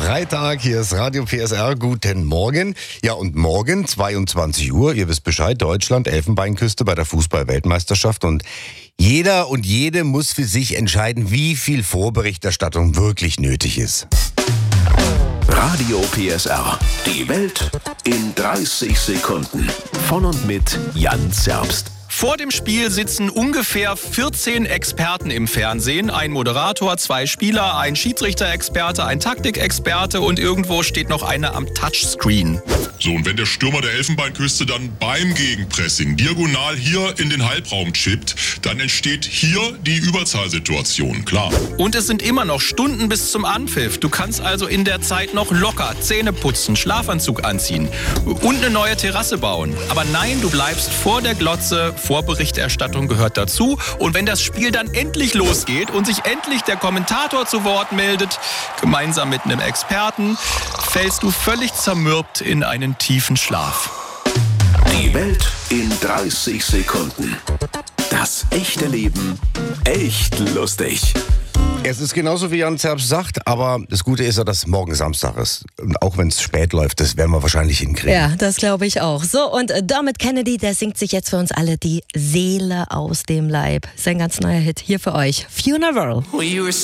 Freitag, hier ist Radio PSR, guten Morgen. Ja, und morgen, 22 Uhr, ihr wisst Bescheid, Deutschland, Elfenbeinküste bei der Fußball-Weltmeisterschaft. Und jeder und jede muss für sich entscheiden, wie viel Vorberichterstattung wirklich nötig ist. Radio PSR, die Welt in 30 Sekunden. Von und mit Jan Zerbst. Vor dem Spiel sitzen ungefähr 14 Experten im Fernsehen. Ein Moderator, 2 Spieler, ein Schiedsrichter-Experte, ein Taktikexperte und irgendwo steht noch einer am Touchscreen. So, und wenn der Stürmer der Elfenbeinküste dann beim Gegenpressing diagonal hier in den Halbraum chippt, dann entsteht hier die Überzahlsituation, klar. Und es sind immer noch Stunden bis zum Anpfiff. Du kannst also in der Zeit noch locker Zähne putzen, Schlafanzug anziehen und eine neue Terrasse bauen. Aber nein, du bleibst vor der Glotze. Vorberichterstattung gehört dazu. Und wenn das Spiel dann endlich losgeht und sich endlich der Kommentator zu Wort meldet, gemeinsam mit einem Experten, fällst du völlig zermürbt in einen tiefen Schlaf. Die Welt in 30 Sekunden. Das echte Leben echt lustig. Es ist genauso wie Jan Zerbst sagt, aber das Gute ist ja, dass morgen Samstag ist. Und auch wenn es spät läuft, das werden wir wahrscheinlich hinkriegen. Ja, das glaube ich auch. So, und Dermot Kennedy, der singt sich jetzt für uns alle die Seele aus dem Leib. Sein ganz neuer Hit hier für euch. Funeral.